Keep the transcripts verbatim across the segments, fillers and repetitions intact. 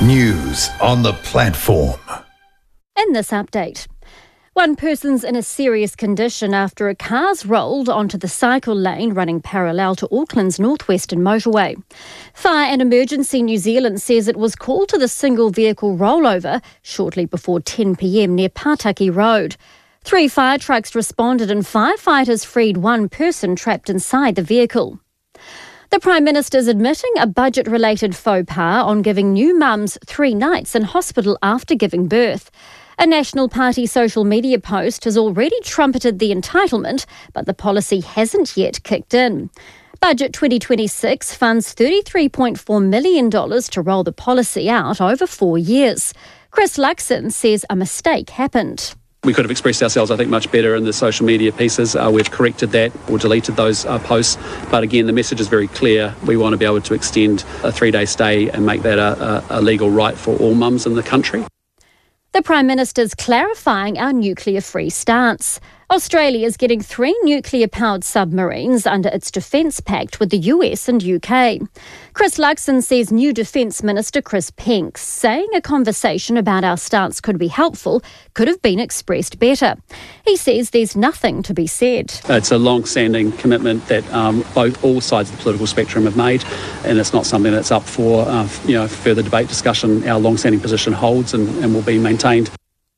News on the platform. In this update, one person's in a serious condition after a car's rolled onto the cycle lane running parallel to Auckland's northwestern motorway. Fire and Emergency New Zealand says it was called to the single vehicle rollover shortly before ten p.m. near Pataki Road. Three fire trucks responded and firefighters freed one person trapped inside the vehicle. The Prime Minister's admitting a budget-related faux pas on giving new mums three nights in hospital after giving birth. A National Party social media post has already trumpeted the entitlement, but the policy hasn't yet kicked in. Budget twenty twenty-six funds thirty-three point four million dollars to roll the policy out over four years. Chris Luxon says a mistake happened. We could have expressed ourselves, I think, much better in the social media pieces. Uh, we've corrected that or deleted those uh, posts. But again, the message is very clear. We want to be able to extend a three-day stay and make that a, a, a legal right for all mums in the country. The Prime Minister's clarifying our nuclear-free stance. Australia is getting three nuclear-powered submarines under its defence pact with the U S and U K. Chris Luxon says new Defence Minister Chris Penk saying a conversation about our stance could be helpful could have been expressed better. He says there's nothing to be said. It's a long-standing commitment that um, both all sides of the political spectrum have made, and it's not something that's up for uh, you know further debate, discussion. Our long-standing position holds and, and will be maintained.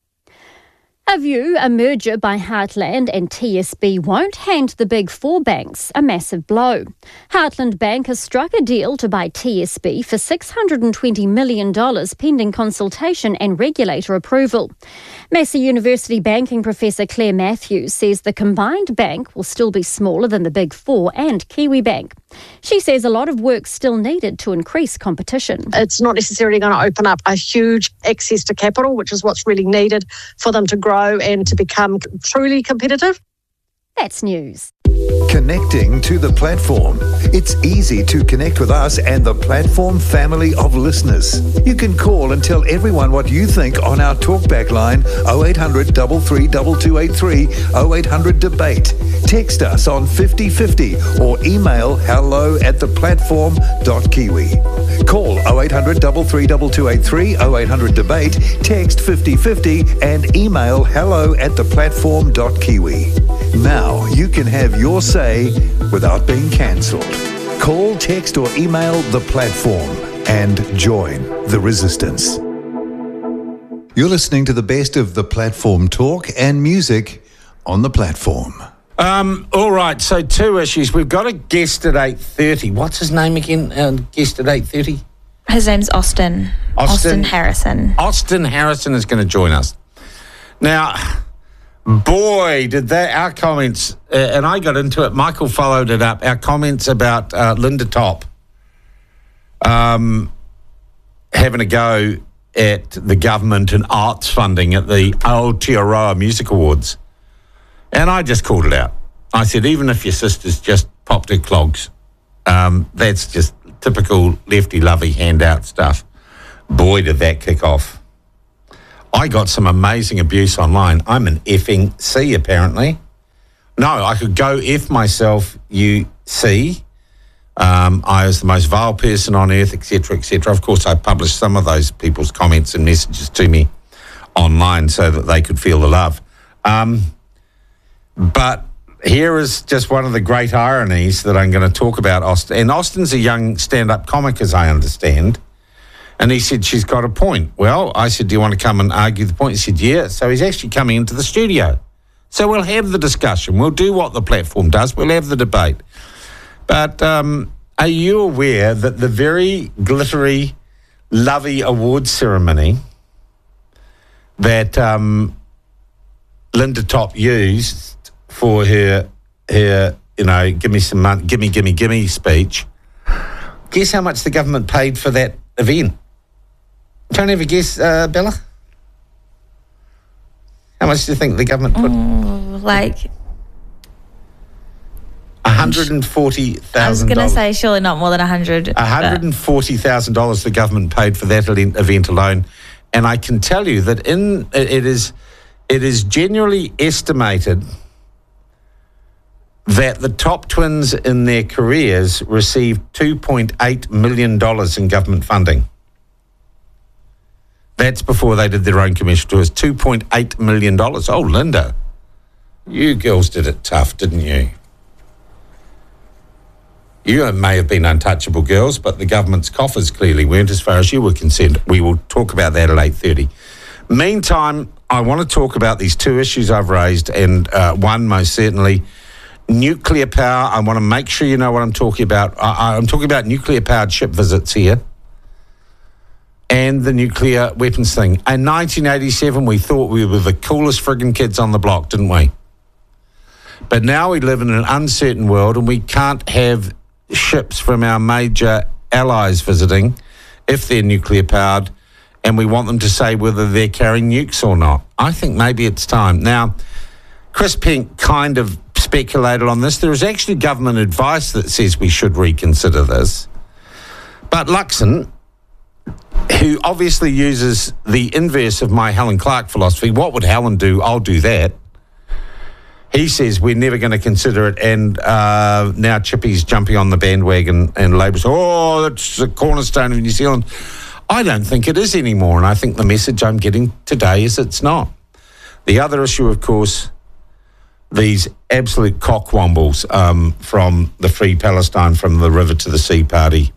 A view a merger by Heartland and T S B won't hand the big four banks a massive blow. Heartland Bank has struck a deal to buy T S B for six hundred twenty million dollars pending consultation and regulator approval. Massey University banking professor Claire Matthews says the combined bank will still be smaller than the big four and Kiwibank. She says a lot of work's still needed to increase competition. It's not necessarily going to open up a huge access to capital, which is what's really needed for them to grow and to become truly competitive. That's news. Connecting to the platform. It's easy to connect with us and the platform family of listeners. You can call and tell everyone what you think on our talkback line oh eight hundred, three three two two eight three, oh eight hundred debate. Text us on fifty fifty or email hello at the platform dot kiwi. Call oh eight hundred, three three two two eight three, oh eight hundred debate, text fifty fifty and email hello at the platform dot kiwi. Now you can have your say without being cancelled. Call, text or email the platform and join the resistance. You're listening to the best of the platform talk and music on the platform. Um, all right, so two issues. We've got a guest at eight thirty. What's his name again? Uh, guest at eight thirty? His name's Austin. Austin. Austin Harrison. Austin Harrison is going to join us. Now, boy, did they, our comments, uh, and I got into it, Michael followed it up, our comments about uh, Linda Top um, having a go at the government and arts funding at the Aotearoa Music Awards. And I just called it out. I said, even if your sister's just popped her clogs, um, that's just typical lefty-lovey handout stuff. Boy, did that kick off. I got some amazing abuse online. I'm an effing C, apparently. No, I could go F myself, you C. Um, I was the most vile person on earth, et cetera, et cetera. Of course, I published some of those people's comments and messages to me online so that they could feel the love. Um, but here is just one of the great ironies that I'm going to talk about Austin. And Austin's a young stand-up comic, as I understand. And he said, she's got a point. Well, I said, do you want to come and argue the point? He said, yeah. So he's actually coming into the studio. So we'll have the discussion. We'll do what the platform does. We'll have the debate. But um, are you aware that the very glittery, lovey awards ceremony that um, Linda Top used for her, her, you know, give me some money, gimme, gimme, gimme speech, guess how much the government paid for that event? Don't ever guess, uh, Bella? How much do you think the government put? Mm, like... one hundred forty thousand dollars. I was going to say surely not more than one hundred. one hundred forty thousand dollars the government paid for that event alone. And I can tell you that in it is it is generally estimated that the Top twins in their careers received two point eight million dollars in government funding. That's before they did their own commercial tours. two point eight million dollars. Oh, Linda, you girls did it tough, didn't you? You may have been untouchable girls, but the government's coffers clearly weren't as far as you were concerned. We will talk about that at eight thirty. Meantime, I want to talk about these two issues I've raised, and uh, one, most certainly, nuclear power. I want to make sure you know what I'm talking about. I, I'm talking about nuclear-powered ship visits here and the nuclear weapons thing. In nineteen eighty-seven, we thought we were the coolest friggin' kids on the block, didn't we? But now we live in an uncertain world, and we can't have ships from our major allies visiting if they're nuclear-powered, and we want them to say whether they're carrying nukes or not. I think maybe it's time. Now, Chris Pink kind of speculated on this. There is actually government advice that says we should reconsider this. But Luxon, who obviously uses the inverse of my Helen Clark philosophy, what would Helen do? I'll do that. He says we're never going to consider it, and uh, now Chippy's jumping on the bandwagon, and Labour's, oh, that's the cornerstone of New Zealand. I don't think it is anymore, and I think the message I'm getting today is it's not. The other issue, of course, these absolute cockwombles um, from the Free Palestine, from the River to the Sea party,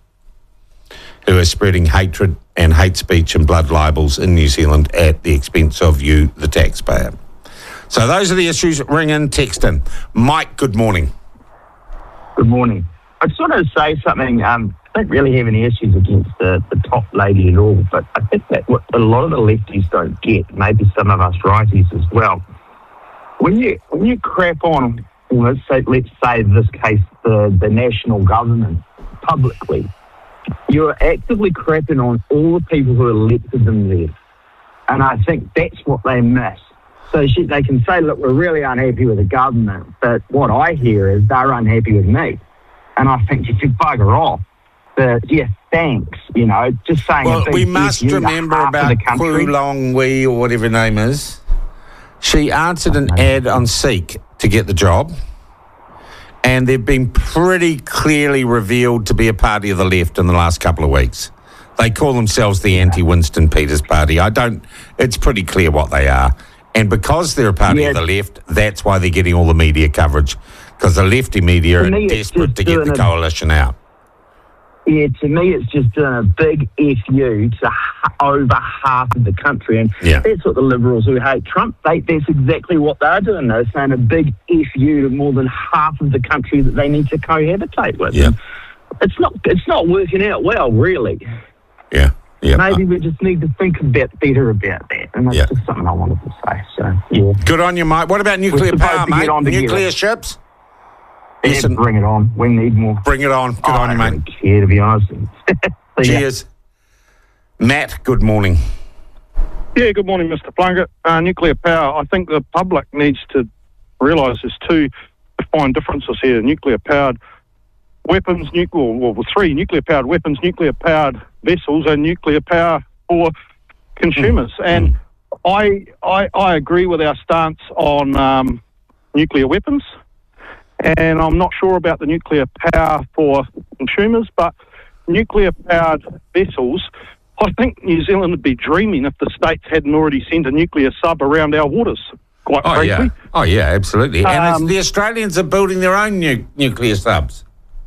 who are spreading hatred and hate speech and blood libels in New Zealand at the expense of you, the taxpayer. So those are the issues. Ring in, text in. Mike, good morning. Good morning. I just want to say something. Um, I don't really have any issues against the, the top lady at all, but I think that what a lot of the lefties don't get, maybe some of us righties as well, when you when you crap on, let's say, let's say in this case, the, the national government publicly, you're actively crapping on all the people who elected them there. And I think that's what they miss. So she, they can say, look, we're really unhappy with the government, but what I hear is they're unhappy with me. And I think you should bugger off. But, yeah, thanks, you know, just saying... Well, we must remember about Kuru Long Wee, or whatever her name is. She answered an ad on Seek to get the job, and they've been pretty clearly revealed to be a party of the left in the last couple of weeks. They call themselves the anti-Winston Peters party. I don't... It's pretty clear what they are. And because they're a party yeah. of the left, that's why they're getting all the media coverage, because the lefty media are desperate to get the coalition out. Yeah, to me, it's just doing a big F U to h- over half of the country. And yeah. that's what the Liberals who hate Trump, they, that's exactly what they're doing. They're saying a big F U to more than half of the country that they need to cohabitate with. Yeah. It's not, it's not working out well, really. Yeah. Yeah. Maybe we just need to think a bit better about that. And that's yeah. just something I wanted to say. So, yeah. Good on you, mate. What about nuclear power, mate? Nuclear ships? Yeah, Listen, bring it on. We need more. Bring it on. Good oh, on you, mate. I don't really care, to be honest. Cheers. Matt, good morning. Yeah, good morning, Mister Plunkett. Uh, nuclear power, I think the public needs to realise there's two defined differences here. Nuclear-powered weapons, nuclear, well, three nuclear-powered weapons, nuclear-powered vessels, and nuclear power for consumers. Mm. And mm. I, I I agree with our stance on um, nuclear weapons, and I'm not sure about the nuclear power for consumers, but nuclear-powered vessels, I think New Zealand would be dreaming if the states hadn't already sent a nuclear sub around our waters, quite oh, frankly. Yeah. Oh, yeah, absolutely. And Um, it's, the Australians are building their own nu- nuclear subs.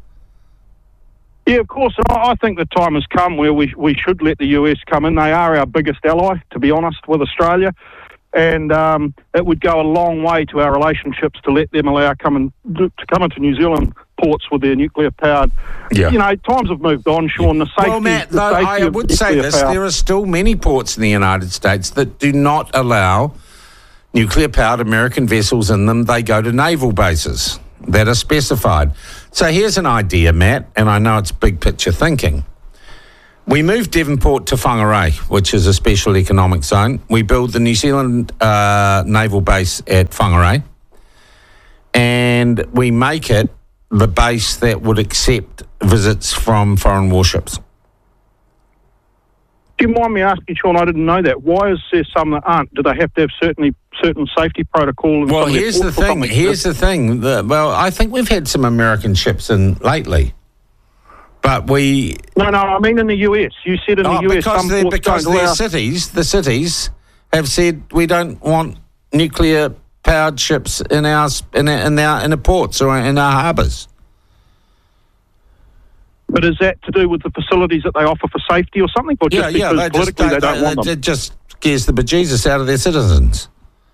Yeah, of course. And I I think the time has come where we we should let the U S come in. They are our biggest ally, to be honest, with Australia. And um, it would go a long way to our relationships to let them allow come in, to come into New Zealand ports with their nuclear-powered... Yeah. You know, times have moved on, Sean. The safety, well, Matt, the though, safety I of would say this, power. there are still many ports in the United States that do not allow nuclear-powered American vessels in them. They go to naval bases that are specified. So here's an idea, Matt, and I know it's big picture thinking. We move Devonport to Whangarei, which is a special economic zone. We build the New Zealand uh, naval base at Whangarei, and we make it the base that would accept visits from foreign warships. Do you mind me asking, Sean, I didn't know that. Why is there some that aren't? Do they have to have certainly certain safety protocols? Well, here's the thing. Here's the thing. The, well, I think we've had some American ships in lately. But we... No, no, I mean in the U S. You said in oh, the U S because some they're, ports because don't their allow... cities, the cities have said we don't want nuclear-powered ships in our, in our, in our, in our ports or in our harbours. But is that to do with the facilities that they offer for safety or something? Or just Yeah, because yeah, they politically just, they, don't they, want they, them? It just scares the bejesus out of their citizens.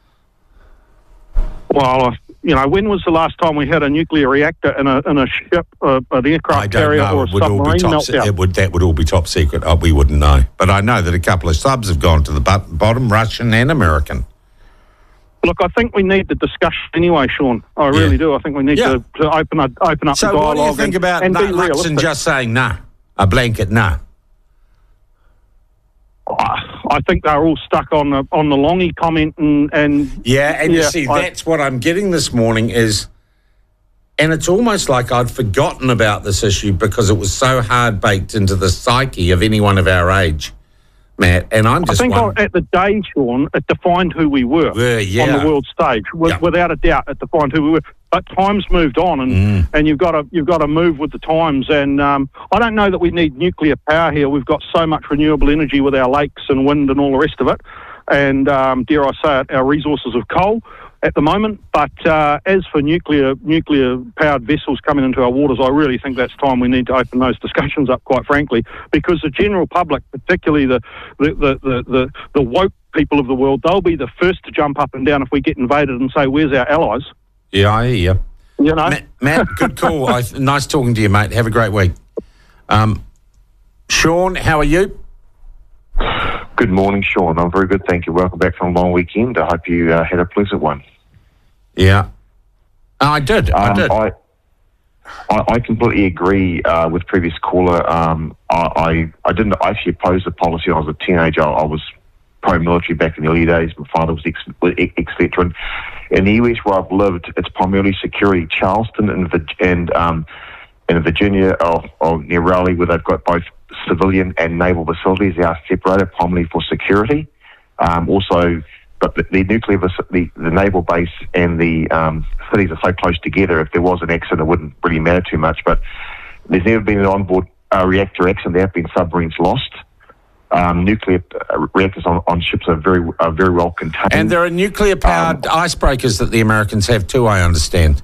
Well, uh, you know, when was the last time we had a nuclear reactor in a in a ship, uh, an aircraft I don't carrier know. or a It would all be submarine top. Se- meltdown? it would that would all be top secret. Oh, we wouldn't know. But I know that a couple of subs have gone to the bot- bottom, Russian and American. Look, I think we need the discussion anyway, Sean. I really Yeah. do. I think we need Yeah. to, to open up open up So the dialogue. what do you think and, about and Na- be Luxon realistic. just saying nah, a blanket nah? I think they're all stuck on the on the Longy comment and, and Yeah, and you see, I- that's what I'm getting this morning is, and it's almost like I'd forgotten about this issue because it was so hard baked into the psyche of anyone of our age, Matt. And I'm I just think wondering, at the day, Sean, it defined who we were Were, yeah. on the world stage. With, Yeah. Without a doubt, it defined who we were. But times moved on, and, Mm. and you've got to you've got to move with the times. And um, I don't know that we need nuclear power here. We've got so much renewable energy with our lakes and wind and all the rest of it. And um, dare I say it, our resources of coal at the moment. But uh, as for nuclear nuclear powered vessels coming into our waters, I really think that's time we need to open those discussions up, quite frankly, because the general public, particularly the the the the, the, the woke people of the world, they'll be the first to jump up and down if we get invaded and say, "Where's our allies?" yeah, I hear you. You know, Matt, Matt, good call. I, nice talking to you, mate. Have a great week. Um, Sean, how are you? Good morning, Sean. I'm very good, thank you. Welcome back from a long weekend. I hope you uh, had a pleasant one. Yeah, I did. I Um, did. I, I, I completely agree uh, with previous caller. Um, I, I I didn't actually oppose the policy when I was a teenager. I was pro-military back in the early days. My father was ex- ex-veteran. In the U S where I've lived, it's primarily security. Charleston and Vir- and um, in Virginia, or, or near Raleigh, where they've got both civilian and naval facilities, they are separated primarily for security. Um, also, but the, the nuclear, the, the naval base and the um, cities are so close together. If there was an accident, it wouldn't really matter too much. But there's never been an onboard uh, reactor accident. There have been submarines lost. Um, nuclear uh, reactors on, on ships are very are very well contained. and there are nuclear-powered Um, icebreakers that the Americans have too, I understand.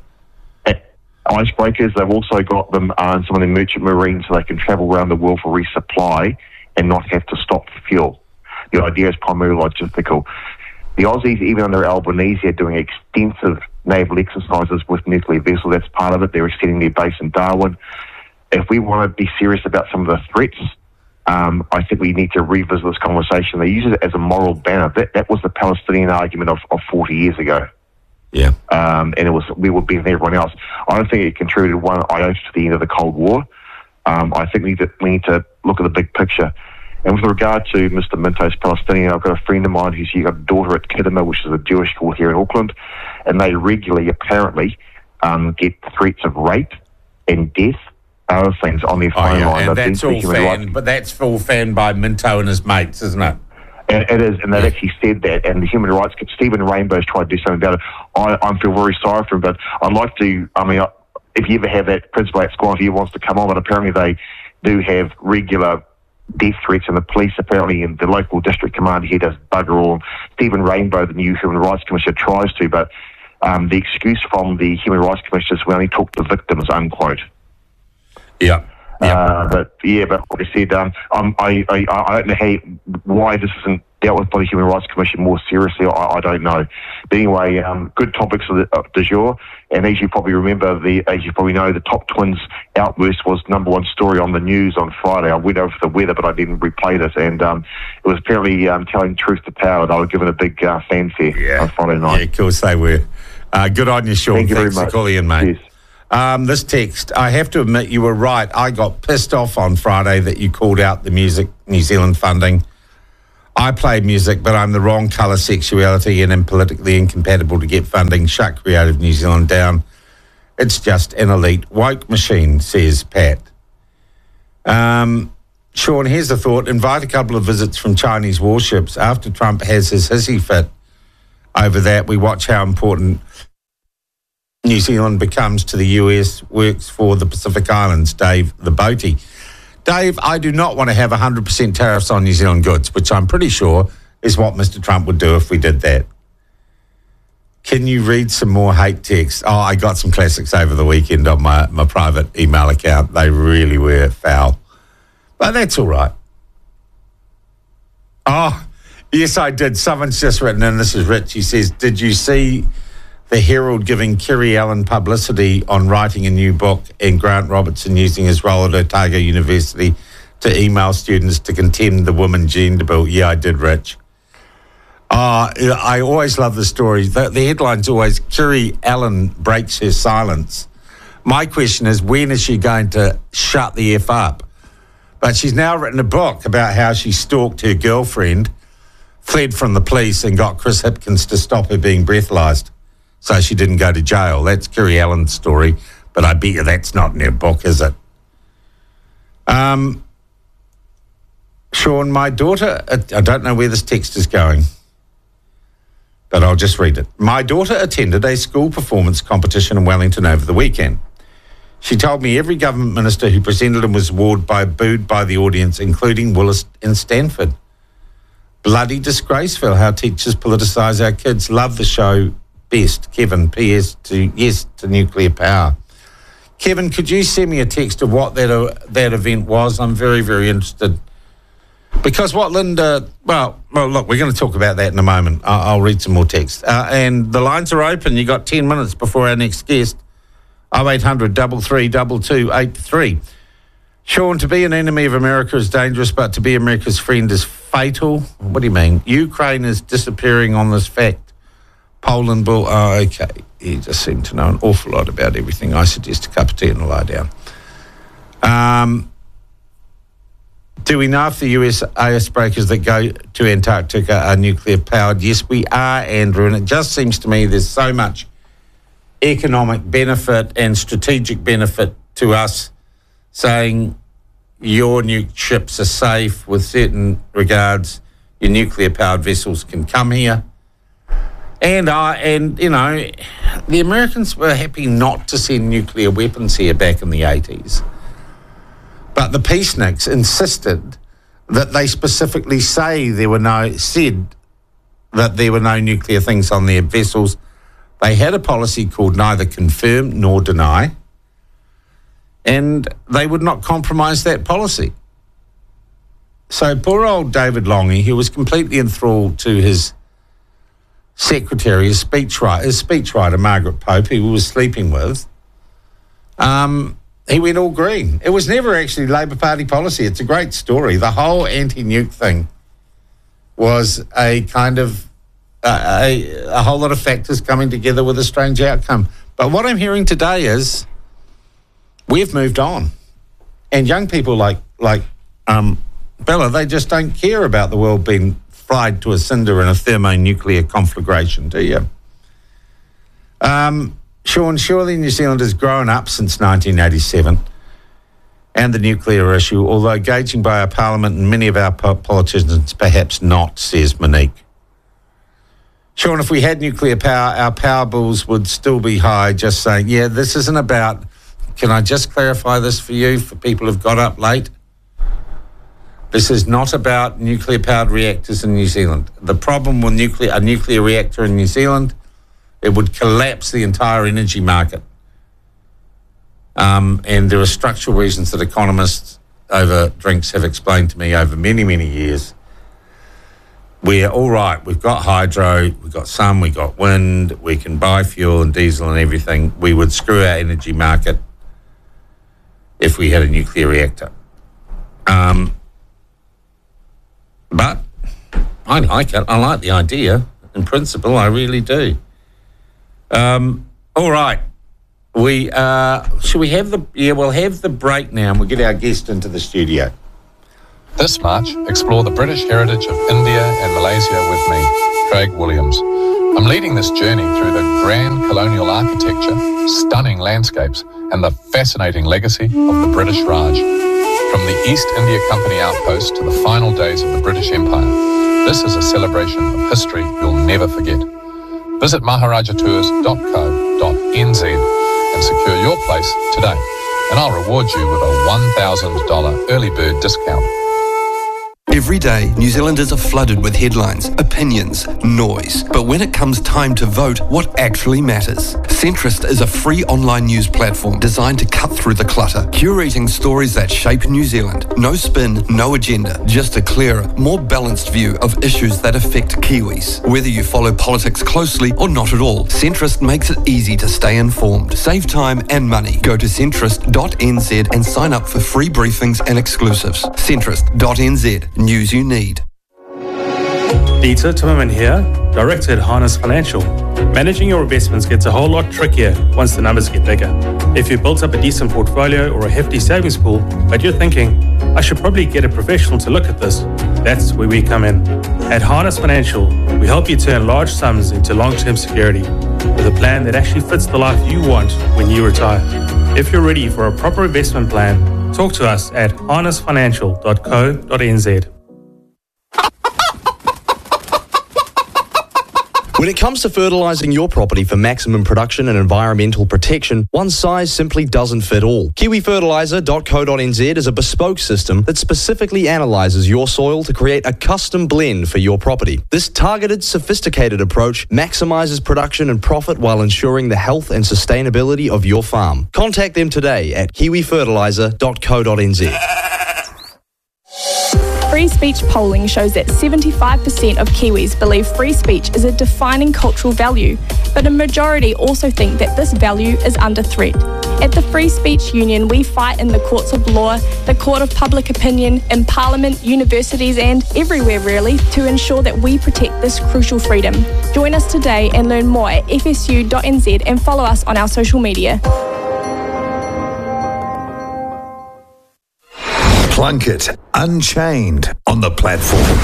Icebreakers, they've also got them uh, in some of the merchant marines so they can travel around the world for resupply and not have to stop for fuel. The idea is primarily logistical. The Aussies, even under Albanese, are doing extensive naval exercises with nuclear vessels. That's part of it. They're extending their base in Darwin. If we want to be serious about some of the threats, um, I think we need to revisit this conversation. They use it as a moral banner. That, that was the Palestinian argument of, of forty years ago. Yeah. Um, and it was we were better than everyone else. I don't think it contributed one iota to the end of the Cold War. Um, I think we need, to, we need to look at the big picture. And with regard to Mister Minto's Palestinian, I've got a friend of mine who's got a daughter at Kidderminster, which is a Jewish school here in Auckland, and they regularly, apparently, um, get threats of rape and death, other things on their Oh, phone yeah, line. and They've been that's all speaking with rights- fanned, but that's all fanned by Minto and his mates, isn't it? And it is, and they've actually said that. And the human rights, Stephen Rainbow's tried to do something about it. I, I feel very sorry for him, but I'd like to. I mean, if you ever have that principal at Squad, he wants to come on, but apparently they do have regular death threats, and the police apparently, and the local district commander here does bugger all. Stephen Rainbow, the new Human Rights Commissioner, tries to, but um, the excuse from the Human Rights Commissioner is we only talk to victims, unquote. Yeah. Yeah. Uh, but yeah, but like I said, um, um, I, I I don't know how, why this isn't dealt with by the Human Rights Commission more seriously. I, I don't know. But anyway, um, good topics of the, uh, du jour. And as you probably remember, the as you probably know, the Top Twins outburst was number one story on the news on Friday. I went over for the weather, but I didn't replay it, and um, it was apparently um, telling truth to power. They were given a big uh, fanfare Yeah. on Friday night. Yeah, of course they were. Uh, good on you, Sean. Thank you very Thanks for much. calling in, mate. Cheers. Um, this text, I have to admit you were right. I got pissed off on Friday that you called out the Music New Zealand funding. I play music, but I'm the wrong colour, sexuality, and am politically incompatible to get funding. Shut Creative New Zealand down. It's just an elite woke machine, says Pat. Um, Sean, here's a thought. Invite a couple of visits from Chinese warships. After Trump has his hissy fit over that, we watch how important New Zealand becomes to the U S, works for the Pacific Islands, Dave the Boatie. Dave, I do not want to have one hundred percent tariffs on New Zealand goods, which I'm pretty sure is what Mister Trump would do if we did that. Can you read some more hate texts? Oh, I got some classics over the weekend on my, my private email account. They really were foul. But that's all right. Oh, yes, I did. Someone's just written in, this is Rich. He says, did you see the Herald giving Kiri Allen publicity on writing a new book and Grant Robertson using his role at Otago University to email students to contend the women gender bill? Yeah, I did, Rich. Uh, I always love the story. The, the headline's always, Kiri Allen breaks her silence. My question is, when is she going to shut the F up? But she's now written a book about how she stalked her girlfriend, fled from the police and got Chris Hipkins to stop her being breathalyzed so she didn't go to jail. That's Kiri Allen's story, but I bet you that's not in her book, is it? Um, Sean, my daughter, I don't know where this text is going, but I'll just read it. My daughter attended a school performance competition in Wellington over the weekend. She told me every government minister who presented him was awed by, booed by the audience, including Willis and Stanford. Bloody disgraceful how teachers politicise our kids. Love the show best. Kevin, P S to yes to nuclear power. Kevin, could you send me a text of what that uh, that event was? I'm very, very interested. Because what Linda, well, well, look, we're going to talk about that in a moment. I'll, I'll read some more text. Uh, and the lines are open. You got ten minutes before our next guest. oh eight hundred, three three two, two eight three. Sean, to be an enemy of America is dangerous, but to be America's friend is fatal. What do you mean? Ukraine is disappearing on this fact. Poland will, oh, okay. You just seem to know an awful lot about everything. I suggest a cup of tea and a lie down. Um... Do we know if the U S icebreakers that go to Antarctica are nuclear powered? Yes, we are, Andrew, and it just seems to me there's so much economic benefit and strategic benefit to us saying your nuke ships are safe with certain regards, your nuclear powered vessels can come here. And, I, and you know, the Americans were happy not to send nuclear weapons here back in the eighties. But the peaceniks insisted that they specifically say there were no, said that there were no nuclear things on their vessels. They had a policy called neither confirm nor deny, and they would not compromise that policy. So poor old David Lange, who was completely enthralled to his secretary, his speechwriter, his speechwriter Margaret Pope, who he was sleeping with, um... he went all green. It was never actually Labor Party policy. It's a great story. The whole anti-nuke thing was a kind of uh, a, a whole lot of factors coming together with a strange outcome. But what I'm hearing today is we've moved on. And young people like like um, Bella, they just don't care about the world being fried to a cinder in a thermonuclear conflagration, do you? Um... Sean, surely New Zealand has grown up since nineteen eighty-seven and the nuclear issue, although gauging by our parliament and many of our po- politicians, perhaps not, says Monique. Sean, if we had nuclear power, our power bills would still be high. Just saying, yeah, this isn't about, can I just clarify this for you, for people who've got up late? This is not about nuclear-powered reactors in New Zealand. The problem with nuclear, a nuclear reactor in New Zealand, it would collapse the entire energy market. Um, and there are structural reasons that economists over drinks have explained to me over many, many years. We're all right, we've got hydro, we've got sun, we've got wind, we can buy fuel and diesel and everything. We would screw our energy market if we had a nuclear reactor. Um, but I like it, I like the idea. In principle, I really do. Um, all right. We uh, should we have the yeah we'll have the break now and we'll get our guest into the studio. This March, explore the British heritage of India and Malaysia with me, Craig Williams. I'm leading this journey through the grand colonial architecture, stunning landscapes, and the fascinating legacy of the British Raj. From the East India Company outpost to the final days of the British Empire, this is a celebration of history you'll never forget. Visit maharaja tours dot co dot n z and secure your place today. and I'll reward you with a one thousand dollars early bird discount. Every day, New Zealanders are flooded with headlines, opinions, noise. But when it comes time to vote, what actually matters? Centrist is a free online news platform designed to cut through the clutter, curating stories that shape New Zealand. No spin, no agenda, just a clearer, more balanced view of issues that affect Kiwis. Whether you follow politics closely or not at all, Centrist makes it easy to stay informed. Save time and money. Go to centrist dot n z and sign up for free briefings and exclusives. centrist dot n z. News you need. Dieter Timmerman here, Director at Harness Financial. Managing your investments gets a whole lot trickier once the numbers get bigger. If you've built up a decent portfolio or a hefty savings pool, but you're thinking, I should probably get a professional to look at this, that's where we come in. At Harness Financial, we help you turn large sums into long-term security with a plan that actually fits the life you want when you retire. If you're ready for a proper investment plan, talk to us at harness financial dot co dot n z. When it comes to fertilising your property for maximum production and environmental protection, one size simply doesn't fit all. kiwi fertiliser dot co dot n z is a bespoke system that specifically analyses your soil to create a custom blend for your property. This targeted, sophisticated approach maximises production and profit while ensuring the health and sustainability of your farm. Contact them today at kiwi fertiliser dot co dot n z. Free speech polling shows that seventy-five percent of Kiwis believe free speech is a defining cultural value, but a majority also think that this value is under threat. At the Free Speech Union, we fight in the courts of law, the court of public opinion, in Parliament, universities and everywhere really to ensure that we protect this crucial freedom. Join us today and learn more at f s u dot n z and follow us on our social media. Plunkett, Unchained on the platform.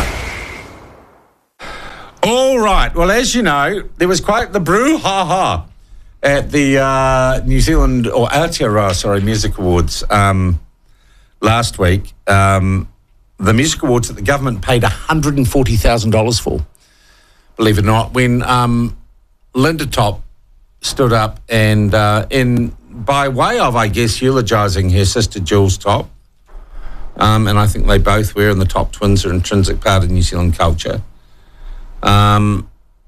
All right. Well, as you know, there was quite the brouhaha at the uh, New Zealand, or Aotearoa, sorry, Music Awards um, last week. Um, the Music Awards that the government paid one hundred forty thousand dollars for, believe it or not, when um, Linda Top stood up and, uh, in by way of, I guess, eulogising her sister Jules Top, Um, and I think they both were, and the Top twins are an intrinsic part of New Zealand culture, um,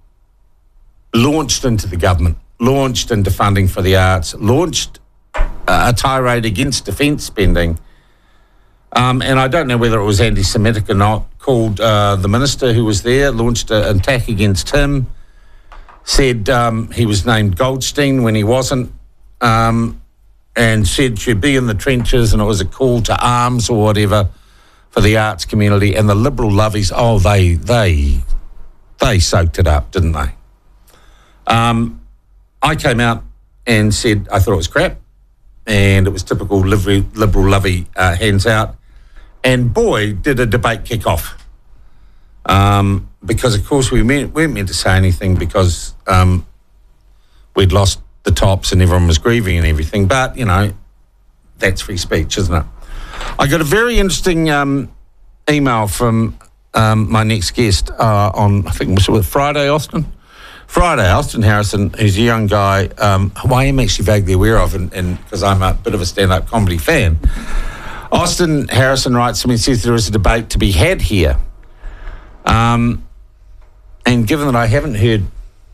launched into the government, launched into funding for the arts, launched uh, a tirade against defence spending, um, and I don't know whether it was anti-Semitic or not, called uh, the minister who was there, launched a, an attack against him, said um, he was named Goldstein when he wasn't, um, and said she'd be in the trenches and it was a call to arms or whatever for the arts community. And the Liberal lovies, oh, they they they soaked it up, didn't they? Um, I came out and said I thought it was crap and it was typical Liberal, liberal lovey uh, hands out. And boy, did a debate kick off. Um, because, of course, we meant, weren't meant to say anything because um, we'd lost the Tops and everyone was grieving and everything, but you know, that's free speech, isn't it? I got a very interesting um, email from um, my next guest uh, on, I think it was Friday, Austin? Friday, Austin Harrison, who's a young guy um, who I am actually vaguely aware of, and because I'm a bit of a stand-up comedy fan. Austin Harrison writes to me and says there is a debate to be had here. Um, and given that I haven't heard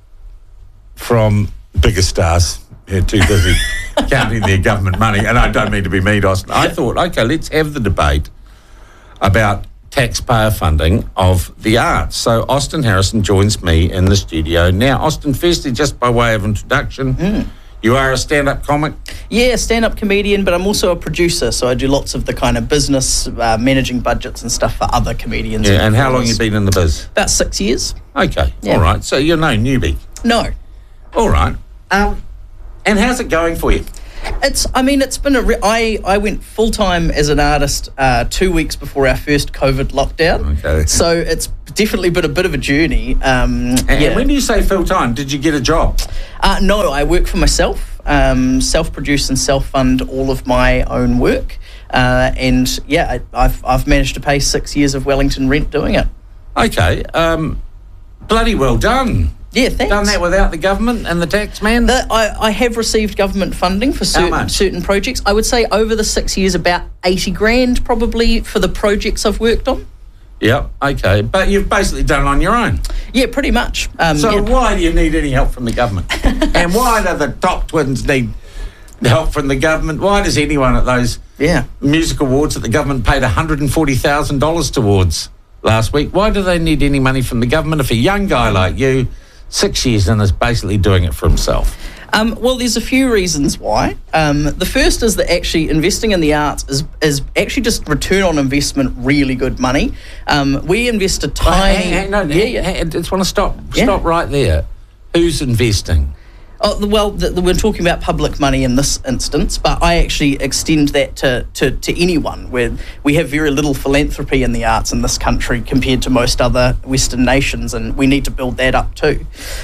from bigger stars who are too busy counting their government money, and I don't mean to be mean, Austin, I thought, okay, let's have the debate about taxpayer funding of the arts. So Austin Harrison joins me in the studio now. Austin, firstly, just by way of introduction, mm. you are a stand-up comic? Yeah, stand-up comedian, but I'm also a producer, so I do lots of the kind of business, uh, managing budgets and stuff for other comedians. Yeah, and, and how long have you been in the biz? About six years. Okay, yeah. All right. So you're no newbie? No. All right. Um, and how's it going for you? It's, I mean, it's been a, re- I, I went full-time as an artist uh, two weeks before our first COVID lockdown. Okay. So it's definitely been a bit of a journey. Um, and yeah. when do you say full-time? Did you get a job? Uh, no, I work for myself, um, self-produce and self-fund all of my own work. Uh, and, yeah, I, I've, I've managed to pay six years of Wellington rent doing it. Okay. Um, bloody well done. Yeah, thanks. Done that without the government and the tax man? The, I, I have received government funding for certain, certain projects. I would say over the six years, about eighty grand probably for the projects I've worked on. Yep, okay. But you've basically done it on your own. Yeah, pretty much. Um, so yeah. why do you need any help from the government? And why do the Top Twins need help from the government? Why does anyone at those yeah. music awards that the government paid one hundred forty thousand dollars towards last week, why do they need any money from the government if a young guy like you, six years in, is basically doing it for himself? Um, well, there's a few reasons why. Um, the first is that actually investing in the arts is, is actually just return on investment, really good money. Um, we invest a tiny... Hang, hang, no, yeah, yeah. Hang, I just want to stop, Yeah. stop right there. Who's investing? Oh, the- well, the, the, we're talking about public money in this instance, but I actually extend that to, to, to anyone. Where we have very little philanthropy in the arts in this country compared to most other Western nations, and we need to build that up too.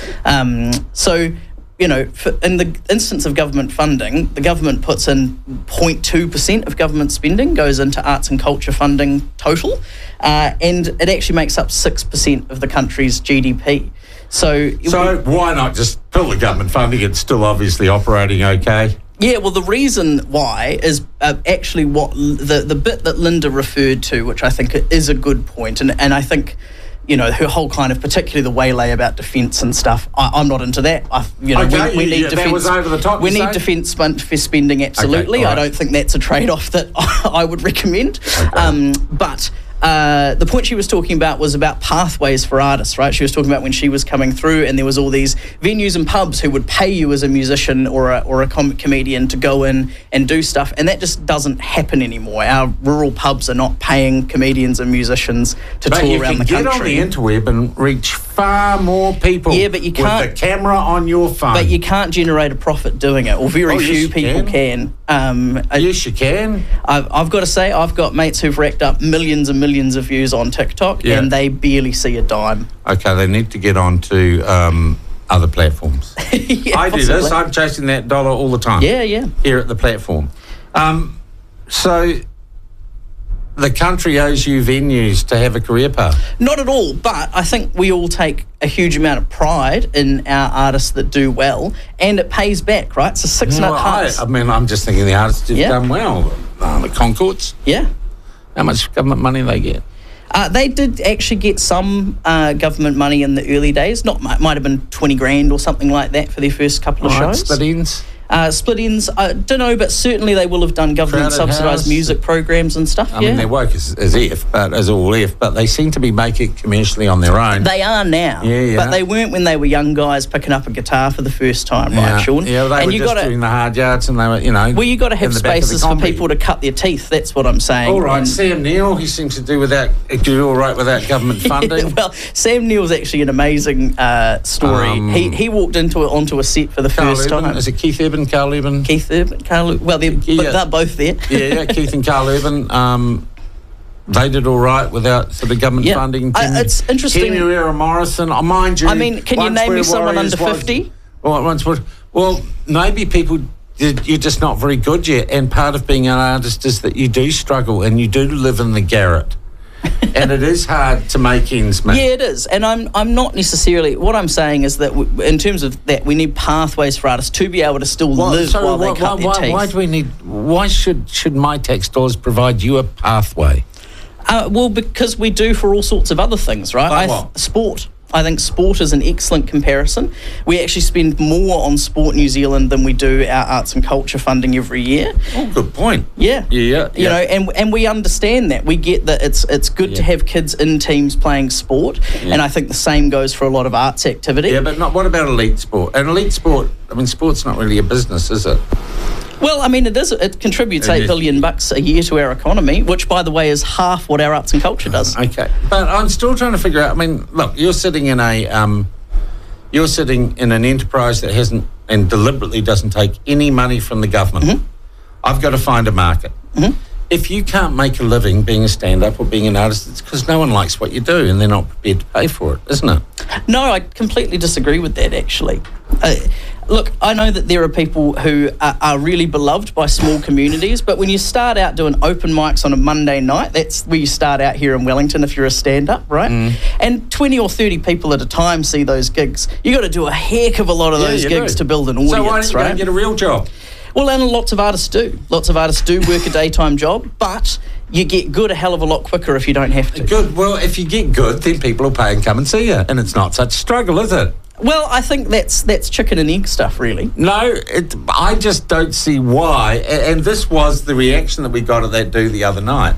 Um, so... You know, for, in the instance of government funding, the government puts in zero point two percent of government spending goes into arts and culture funding total, uh, and it actually makes up six percent of the country's G D P. So, So why not just pull the government funding? It's still obviously operating okay. Yeah, well, the reason why is uh, actually what l- the the bit that Linda referred to, which I think is a good point, and and I think. You know, her whole kind of, particularly the waylay about defence and stuff. I, I'm not into that. I, you know, Okay, we, we you- need yeah, that defence. was over the top, We you need say? defence spend, for spending, absolutely. all I right. don't think that's a trade-off that I would recommend. Um, but uh, the point she was talking about was about pathways for artists, right? She was talking about when she was coming through, and there was all these venues and pubs who would pay you as a musician or a, or a com- comedian to go in and do stuff, and that just doesn't happen anymore. Our rural pubs are not paying comedians and musicians to But tour you around can the get country. on the interweb and reach far more people. Yeah, but you can't- with the camera on your phone. But you can't generate a profit doing it, or very Oh, yes, few you people can. Um, yes, you can. I've, I've got to say, I've got mates who've racked up millions and millions of views on TikTok, Yeah. and they barely see a dime. Okay, they need to get on to um, other platforms. Yeah, I do this. possibly. I'm chasing that dollar all the time. Yeah, yeah. Here at the platform. Um, so the country owes you venues to have a career path. Not at all, but I think we all take a huge amount of pride in our artists that do well, and it pays back, right? It's a six Well, nut I, hearts. I mean, I'm just thinking the artists have Yeah. done well. Uh, the Concords. Yeah. How much government money they get? Uh, they did actually get some uh, government money in the early days. Not might, might have been twenty grand or something like that for their first couple of All right, shows. split ends. Uh, split ends, I don't know, but certainly they will have done government Crowded subsidised House. music programs and stuff. I yeah. mean, they're woke as, as if, but as all if, but they seem to be making it commercially on their own. They are now, Yeah, yeah. but they weren't when they were young guys picking up a guitar for the first time, yeah. right, Sean? Yeah, well, they and were you just gotta, doing the hard yards, and they were, you know. well, you got to have in the back of the spaces for combi. people to cut their teeth. That's what I'm saying. All right, And- Sam Neill, he seems to do without do all right without government funding. well, Sam Neill's actually an amazing uh, story. Um, he he walked into it onto a set for the Carl first Urban, time. is it Keith Urban, Carl Urban? Keith Urban, Carl. Well, they're, Yeah. but they're both there. yeah, yeah, Keith and Carl Urban. Um, they did all right without sort of government Yeah. funding. I- Timmy- it's interesting- Timmy Rera Morrison, oh, mind you. I mean, can you once name me we're someone Warriors, under was- fifty? Well, once we're, well, maybe people. You're just not very good yet, and part of being an artist is that you do struggle and you do live in the garret, and it is hard to make ends meet. Yeah, it is, and I'm I'm not necessarily. What I'm saying is that w- in terms of that, we need pathways for artists to be able to still Well, live so while why, they cut why, their why, teeth. why do we need? Why should should my tax dollars provide you a pathway? Uh, well, because we do for all sorts of other things, right? Like I th- what? sport. I think sport is an excellent comparison. We actually spend more on Sport New Zealand than we do our arts and culture funding every year. Oh, good point. Yeah. Yeah, yeah. You know, and and we understand that. We get that it's it's good to Yeah. have kids in teams playing sport, Yeah. and I think the same goes for a lot of arts activity. Yeah, but not, what about elite sport? And elite sport, I mean, sport's not really a business, is it? Well, I mean, it is. It contributes It eight is. billion bucks a year to our economy, which, by the way, is half what our arts and culture does. Okay, but I'm still trying to figure out. I mean, look, you're sitting in a, um, you're sitting in an enterprise that hasn't and deliberately doesn't take any money from the government. Mm-hmm. I've got to find a market. Mm-hmm. If you can't make a living being a stand-up or being an artist, it's because no one likes what you do and they're not prepared to pay for it, isn't it? No, I completely disagree with that, actually. Uh, look, I know that there are people who are, are really beloved by small communities, but when you start out doing open mics on a Monday night, that's where you start out here in Wellington if you're a stand-up, right? Mm. And twenty or thirty people at a time see those gigs. You got to do a heck of a lot of Yeah, those you gigs do. to build an audience, So why don't you right? go and get a real job? Well, and lots of artists do. Lots of artists do work a daytime job, but you get good a hell of a lot quicker if you don't have to. Good. Well, if you get good, then people will pay and come and see you, and it's not such a struggle, is it? Well, I think that's that's chicken and egg stuff, really. No, it, I just don't see why. A- And this was the reaction that we got at that do the other night.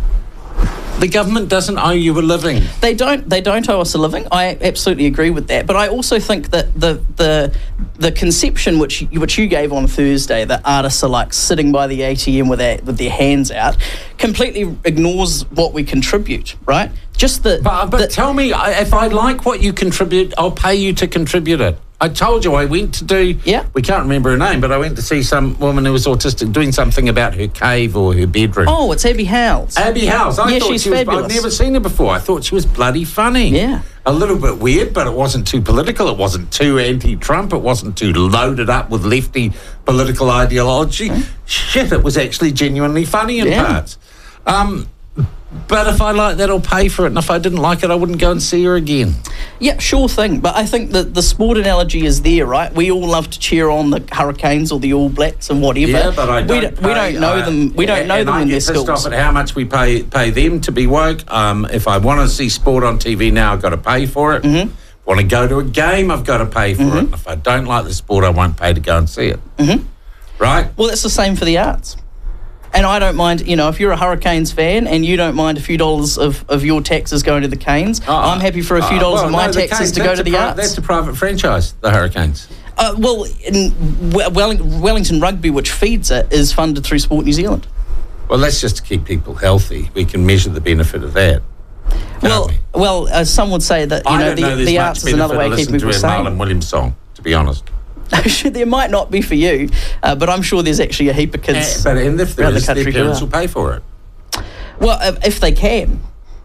The government doesn't owe you a living. They don't. They don't owe us a living. I absolutely agree with that. But I also think that the the the conception which you, which you gave on Thursday that artists are like sitting by the A T M with their with their hands out completely ignores what we contribute. Right? Just the. But, but tell me, I- if I like what you contribute, I'll pay you to contribute it. I told you I went to do. Yeah. We can't remember her name, but I went to see some woman who was autistic doing something about her cave or her bedroom. Oh, it's Abby Howes. Abby Howes. I yeah, thought she's she was. fabulous. I'd never seen her before. I thought she was bloody funny. Yeah. A little bit weird, but it wasn't too political. It wasn't too anti-Trump. It wasn't too loaded up with lefty political ideology. Mm. Shit, it was actually genuinely funny in Yeah. parts. Um, but if I like that, I'll pay for it. And if I didn't like it, I wouldn't go and see her again. Yeah, sure thing. But I think that the sport analogy is there, right? We all love to cheer on the Hurricanes or the All Blacks and whatever. Yeah, but I don't. we, don't we pay, don't know I- them. We don't and- know and them I in get their pissed schools. off at how much we pay pay them to be woke. Um, if I want to see sport on T V now, I've got to pay for it. Mm-hmm. Want to go to a game, I've got to pay for Mm-hmm. it. If I don't like the sport, I won't pay to go and see it. Mm-hmm. Right? Well, it's the same for the arts. And I don't mind, you know, if you're a Hurricanes fan and you don't mind a few dollars of, of your taxes going to the Canes, Oh, I'm happy for a few oh, dollars well, of my no, the taxes Canes, to go that's to a the pri- arts. That's a private franchise, the Hurricanes. Uh, well, in Wel- Welling- Wellington Rugby, which feeds it, is funded through Sport New Zealand. Well, that's just to keep people healthy. We can measure the benefit of that. Well, well, uh, some would say that, you I know, don't the, know there's the much arts is another way of benefit keeping to people listen to a Marlon sane. Williams song, to be honest. There might not be for you, uh, but I'm sure there's actually a heap of kids Uh, but and if there around the is, their country who parents are. will pay for it. Well, uh, if they can.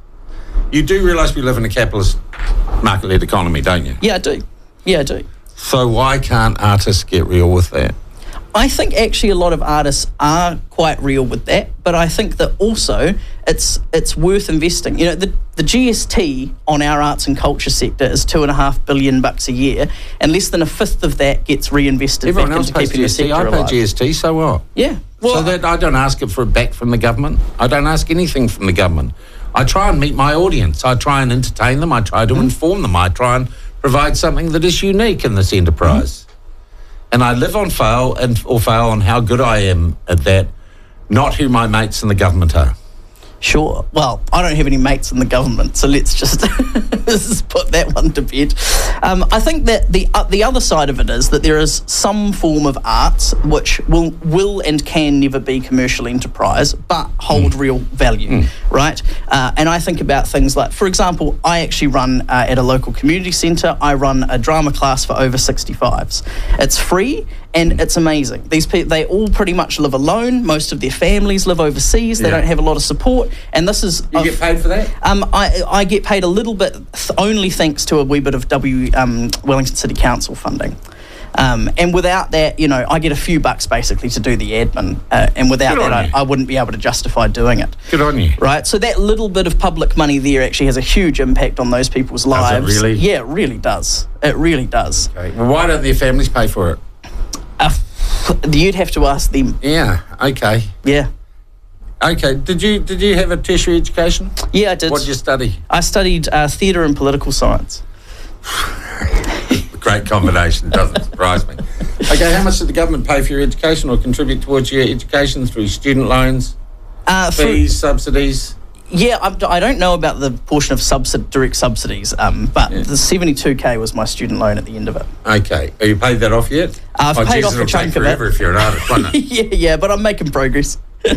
You do realise we live in a capitalist market-led economy, don't you? Yeah, I do. Yeah, I do. So why can't artists get real with that? I think actually a lot of artists are quite real with that, but I think that also it's it's worth investing. You know, the, the G S T on our arts and culture sector is two and a half billion bucks a year, and less than a fifth of that gets reinvested Everyone back else into pays keeping G the S T. sector I pay alive. G S T, so what? Yeah. Well, so that I don't ask it for it back from the government. I don't ask anything from the government. I try and meet my audience. I try and entertain them. I try to Mm-hmm. inform them. I try and provide something that is unique in this enterprise. Mm-hmm. And I live on fail and or fail on how good I am at that, not who my mates in the government are. Sure. Well, I don't have any mates in the government, so let's just, let's just put that one to bed. Um, I think that the uh, the other side of it is that there is some form of arts which will will and can never be commercial enterprise, but hold mm. real value, mm. right? Uh, and I think about things like, for example, I actually run uh, at a local community centre. I run a drama class for over sixty-fives. It's free. And it's amazing. These people, they all pretty much live alone. Most of their families live overseas. They Yeah. don't have a lot of support. And this is... You get paid for that? Um, I, I get paid a little bit, th- only thanks to a wee bit of W um, Wellington City Council funding. Um, and without that, you know, I get a few bucks basically to do the admin. Uh, and without Good on that, you. I, I wouldn't be able to justify doing it. Good on you. Right? So that little bit of public money there actually has a huge impact on those people's Does it lives. really? Yeah, it really does. It really does. Okay. Well, why don't their families pay for it? Uh, you'd have to ask them. Yeah. Okay. Yeah. Okay. Did you did you have a tertiary education? Yeah, I did. What did you study? I studied uh, theatre and political science. Great combination. Doesn't surprise me. Okay. How much did the government pay for your education or contribute towards your education through student loans, uh, fees, subsidies? Yeah, I, I don't know about the portion of subsid- direct subsidies, um, but Yeah. the seventy-two K was my student loan at the end of it. Okay. Have you paid that off yet? I've oh, paid geez, off a it'll chunk take of it. forever if you're an artist, won't it? yeah, yeah, but I'm making progress.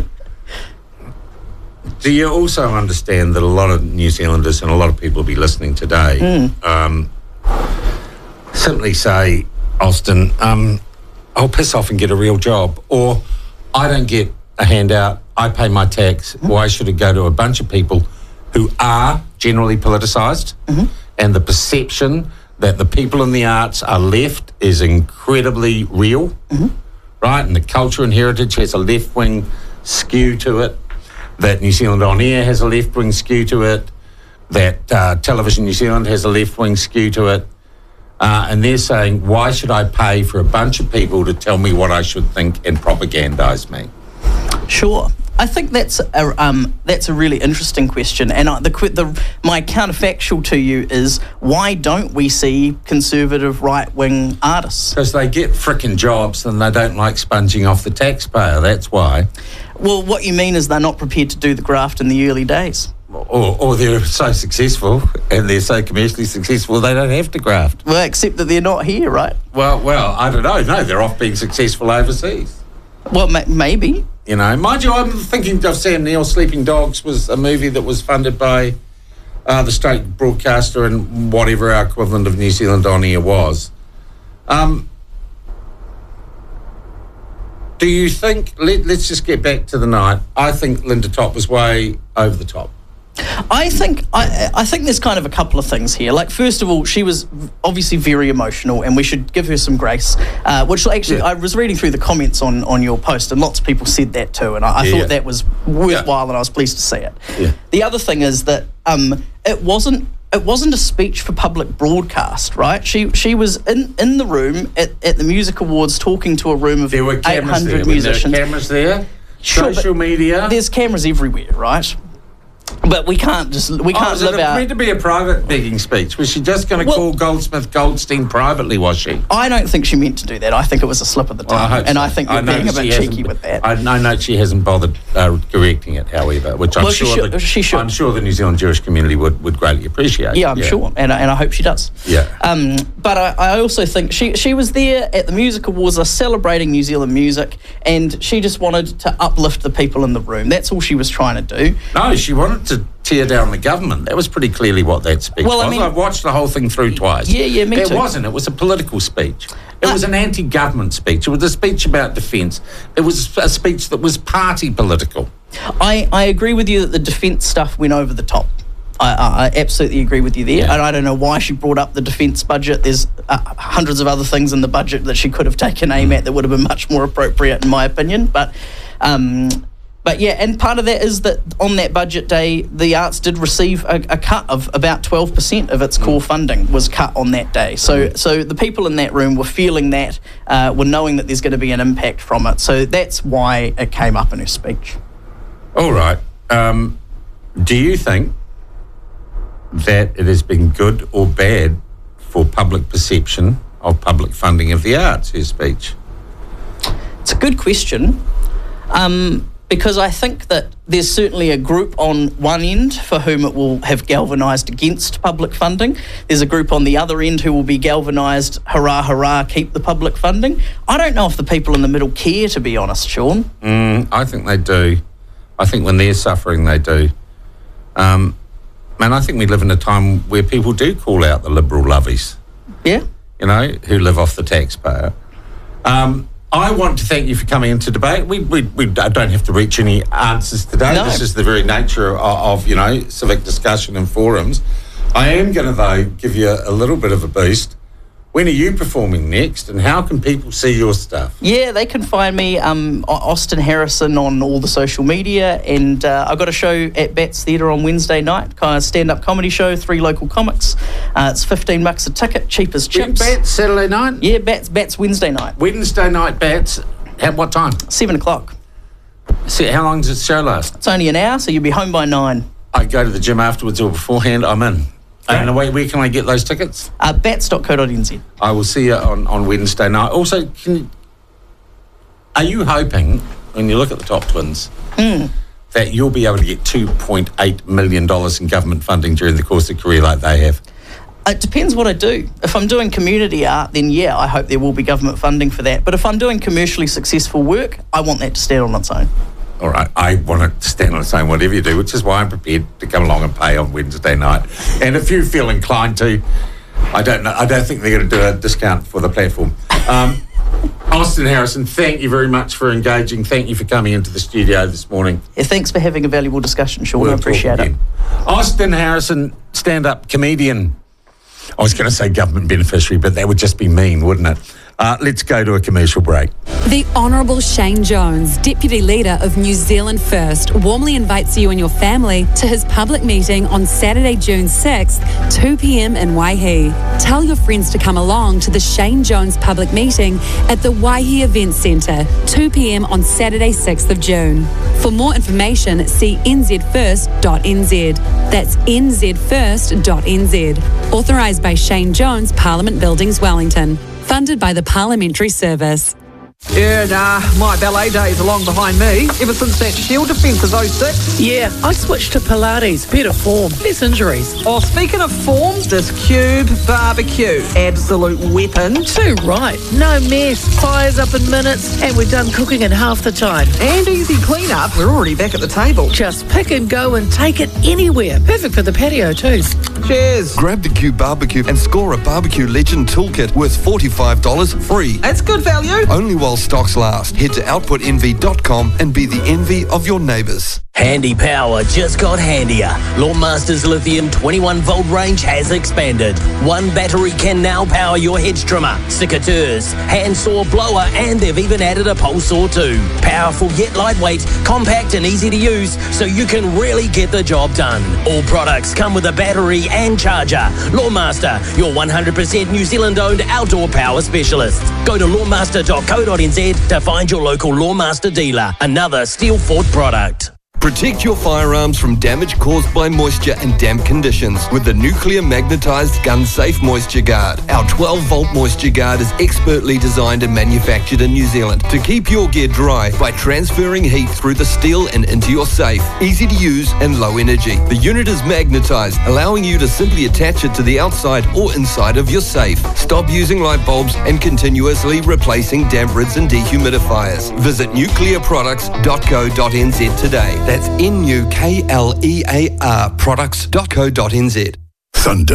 Do you also understand that a lot of New Zealanders and a lot of people will be listening today Mm. um, simply say, Austin, um, I'll piss off and get a real job, or I don't get a handout, I pay my tax, Mm-hmm. why should it go to a bunch of people who are generally politicised Mm-hmm. and the perception that the people in the arts are left is incredibly real, mm-hmm. right? And the culture and heritage has a left-wing skew to it, that New Zealand On Air has a left-wing skew to it, that uh, Television New Zealand has a left-wing skew to it. Uh, and they're saying, why should I pay for a bunch of people to tell me what I should think and propagandise me? Sure. I think that's a, um, that's a really interesting question. And I, the, the my counterfactual to you is, why don't we see conservative right-wing artists? Because they get frickin' jobs and they don't like sponging off the taxpayer, that's why. Well, what you mean is they're not prepared to do the graft in the early days. Or, or they're so successful and they're so commercially successful they don't have to graft. Well, except that they're not here, right? Well, well, I don't know. No, they're off being successful overseas. Well, ma- maybe. You know, mind you, I'm thinking of Sam Neill. Sleeping Dogs was a movie that was funded by uh, the state broadcaster and whatever our equivalent of New Zealand On Air was. Um, do you think, let, let's just get back to the night, I think Linda Topp was way over the top. I think I, I think there's kind of a couple of things here. Like, first of all, she was obviously very emotional, and we should give her some grace. Uh, which actually, yeah. I was reading through the comments on, on your post, and lots of people said that too, and I, I yeah. thought that was worthwhile, yeah. and I was pleased to see it. Yeah. The other thing is that um, it wasn't it wasn't a speech for public broadcast, right? She she was in, in the room at, at the Music Awards talking to a room of there were eight hundred there. musicians. There were cameras there. Sure, social media. There's cameras everywhere, right? But we can't just we can't oh, was live it out. meant to be a private begging speech? Was she just going to well, call Goldsmith Goldstein privately? Was she? I don't think she meant to do that. I think it was a slip of the tongue, well, I and so. I think you're I being a bit cheeky with that. I, I know she hasn't bothered uh, correcting it, however, which I'm well, sure she should, the, she should. I'm sure the New Zealand Jewish community would, would greatly appreciate. Yeah, I'm yeah. sure, and and I hope she does. Yeah. Um, but I, I also think she she was there at the Music Awards, celebrating New Zealand music, and she just wanted to uplift the people in the room. That's all she was trying to do. No, she wanted to tear down the government. That was pretty clearly what that speech well, was. I mean, I've watched the whole thing through twice. Yeah, yeah, me it too. It wasn't. It was a political speech. It uh, was an anti-government speech. It was a speech about defence. It was a speech that was party political. I, I agree with you that the defence stuff went over the top. I, I absolutely agree with you there. Yeah. And I don't know why she brought up the defence budget. There's uh, hundreds of other things in the budget that she could have taken aim at that would have been much more appropriate, in my opinion. But... Um, But yeah, and part of that is that on that budget day, the arts did receive a, a cut of about twelve percent of its core funding was cut on that day. So so the people in that room were feeling that, uh, were knowing that there's going to be an impact from it. So that's why it came up in her speech. All right. Um, do you think that it has been good or bad for public perception of public funding of the arts, her speech? It's a good question. Um... Because I think that there's certainly a group on one end for whom it will have galvanised against public funding. There's a group on the other end who will be galvanised, hurrah, hurrah, keep the public funding. I don't know if the people in the middle care, to be honest, Sean. Mm, I think they do. I think when they're suffering, they do. Um, man, I think we live in a time where people do call out the Liberal lovies. Yeah. You know, who live off the taxpayer. Um... I want to thank you for coming into debate. We, we, we don't have to reach any answers today. No. This is the very nature of, of, you know, civic discussion and forums. I am going to, though, give you a, a little bit of a boost. When are you performing next, and how can people see your stuff? Yeah, they can find me, um, Austin Harrison, on all the social media, and uh, I've got a show at Bats Theatre on Wednesday night, kind of stand-up comedy show, three local comics. Uh, it's fifteen bucks a ticket, cheap as chips. Bats Saturday night? Yeah, Bats Bats Wednesday night. Wednesday night Bats. At what time? Seven o'clock. See, how long does the show last? It's only an hour, so you'll be home by nine. I go to the gym afterwards or beforehand. I'm in. Great. And where, where can I get those tickets? Uh, bats dot co dot n z. I will see you on, on Wednesday night. Also, can you, are you hoping, when you look at the Top Twins, mm. that you'll be able to get two point eight million dollars in government funding during the course of a career like they have? It depends what I do. If I'm doing community art, then yeah, I hope there will be government funding for that. But if I'm doing commercially successful work, I want that to stand on its own. All right, I want it to stand on its own, whatever you do, which is why I'm prepared to come along and pay on Wednesday night. And if you feel inclined to, I don't know, I don't think they're going to do a discount for the platform. Um, Austin Harrison, thank you very much for engaging. Thank you for coming into the studio this morning. Yeah, thanks for having a valuable discussion, Sean. We'll I appreciate it. Austin Harrison, stand-up comedian. I was going to say government beneficiary, but that would just be mean, wouldn't it? Uh, let's go to a commercial break. The Honourable Shane Jones, Deputy Leader of New Zealand First, warmly invites you and your family to his public meeting on Saturday, June sixth, two p.m. in Waihi. Tell your friends to come along to the Shane Jones public meeting at the Waihi Events Centre, two p.m. on Saturday, sixth of June. For more information, see n z first dot n z. That's n z first dot n z. Authorised by Shane Jones, Parliament Buildings, Wellington. Funded by the Parliamentary Service. Yeah, nah, my ballet days are long behind me. Ever since that shield defence of oh six. Yeah, I switched to Pilates. Better form, less injuries. Oh, speaking of form, this Cube barbecue. Absolute weapon. Too right. No mess, fires up in minutes, and we're done cooking in half the time. And easy clean-up. We're already back at the table. Just pick and go and take it anywhere. Perfect for the patio too. Cheers. Grab the Cube barbecue and score a Barbecue Legend toolkit worth forty-five dollars free. That's good value. Only while stocks last. Head to output envy dot com and be the envy of your neighbours. Handy Power just got handier. Lawnmaster's lithium twenty-one volt range has expanded. One battery can now power your hedge trimmer, secateurs, handsaw, blower, and they've even added a pole saw too. Powerful yet lightweight, compact and easy to use, so you can really get the job done. All products come with a battery and charger. Lawnmaster, your one hundred percent New Zealand-owned outdoor power specialist. Go to lawnmaster dot co dot n z to find your local Lawnmaster dealer. Another Steel Fort product. Protect your firearms from damage caused by moisture and damp conditions with the Nuclear Magnetized Gun Safe Moisture Guard. Our twelve volt moisture guard is expertly designed and manufactured in New Zealand to keep your gear dry by transferring heat through the steel and into your safe. Easy to use and low energy. The unit is magnetized, allowing you to simply attach it to the outside or inside of your safe. Stop using light bulbs and continuously replacing damp rids and dehumidifiers. Visit nuclear products dot co dot n z today. That's N U K L E A R products dot co dot n z. Thunder